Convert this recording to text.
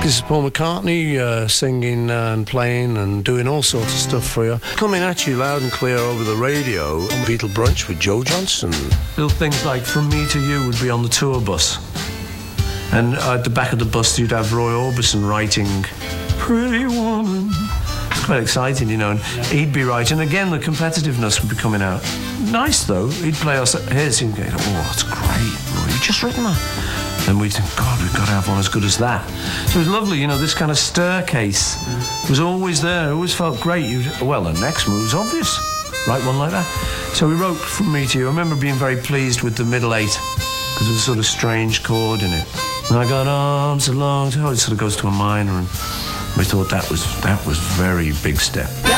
This is Paul McCartney singing and playing and doing all sorts of stuff for you. Coming at you loud and clear over the radio on Beatle Brunch with Joe Johnson. Little things like From Me to You would be on the tour bus. And at the back of the bus you'd have Roy Orbison writing Pretty Woman. It's quite exciting, you know, and he'd be writing. Again, the competitiveness would be coming out. Nice, though. He'd play us his and go, oh, that's great, Roy, you just written that. And we'd think, God, we've got to have one as good as that. So it was lovely, you know, this kind of staircase was always there. It always felt great. Well, the next move's obvious. Write one like that. So we wrote From Me to You. I remember being very pleased with the middle 8 because there was a sort of strange chord in it. And I got arms along, it sort of goes to a minor, and we thought that was a very big step.